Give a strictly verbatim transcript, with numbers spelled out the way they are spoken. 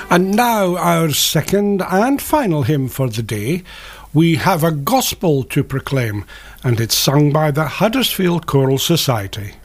And now our second and final hymn for the day. We have a gospel to proclaim, and it's sung by the Huddersfield Choral Society.